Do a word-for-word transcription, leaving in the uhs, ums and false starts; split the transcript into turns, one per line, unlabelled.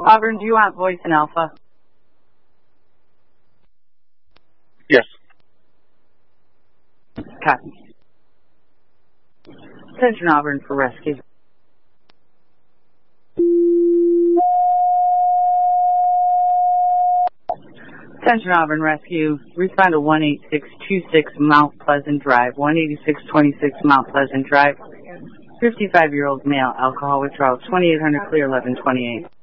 Auburn, do you want voice and alpha?
Yes.
Copy. Attention Auburn for rescue. Attention Auburn Rescue. Respond to one eight six two six Mount Pleasant Drive. one eighty-six twenty-six Mount Pleasant Drive. fifty-five-year-old male, alcohol withdrawal, twenty-eight hundred clear, eleven twenty-eight.